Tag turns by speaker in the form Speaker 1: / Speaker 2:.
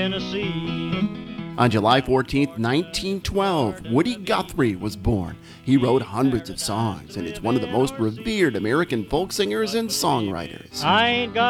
Speaker 1: Tennessee.
Speaker 2: On July 14th, 1912, Woody Guthrie was born. He wrote hundreds of songs, and is one of the most revered American folk singers and songwriters.
Speaker 1: I ain't got